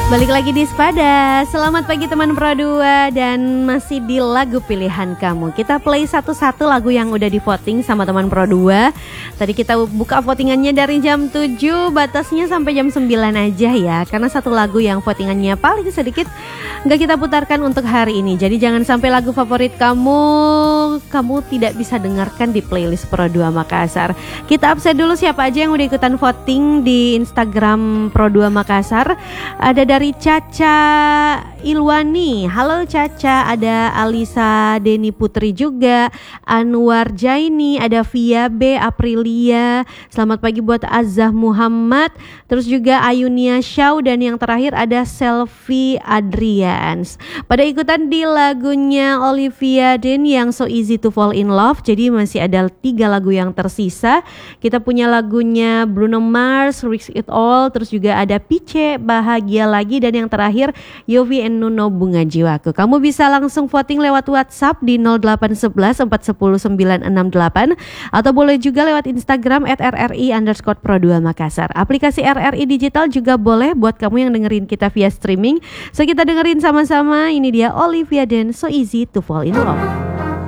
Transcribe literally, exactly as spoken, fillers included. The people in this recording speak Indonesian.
Balik lagi di Sepada. Selamat pagi teman Pro dua. Dan masih di lagu pilihan kamu. Kita play satu-satu lagu yang udah di voting sama teman Pro dua. Tadi kita buka votingannya dari jam tujuh, batasnya sampai jam sembilan aja ya. Karena satu lagu yang votingannya paling sedikit gak kita putarkan untuk hari ini. Jadi jangan sampai lagu favorit kamu Kamu tidak bisa dengarkan di playlist Pro dua Makassar. Kita absen dulu siapa aja yang udah ikutan voting di Instagram Pro dua Makassar. Ada dari Caca Ilwani, halo Caca. Ada Alisa Deni Putri juga, Anwar Jaini, ada Via B, Aprilia. Selamat pagi buat Azah Muhammad. Terus juga Ayunia Shaw. Dan yang terakhir ada Selfie Adrians. Pada ikutan di lagunya Olivia Dean yang So Easy to Fall in Love. Jadi masih ada tiga lagu yang tersisa. Kita punya lagunya Bruno Mars, Risk It All. Terus juga ada Pice, Bahagia Lagi. Dan yang terakhir Yofi and Nuno, Bunga Jiwaku. Kamu bisa langsung voting lewat WhatsApp di nol delapan satu satu empat satu nol sembilan enam delapan. Atau boleh juga lewat Instagram at R R I underscore Pro dua Makassar. Aplikasi R R I Digital juga boleh buat kamu yang dengerin kita via streaming. So kita dengerin sama-sama. Ini dia Olivia Dean, So Easy to Fall in Love.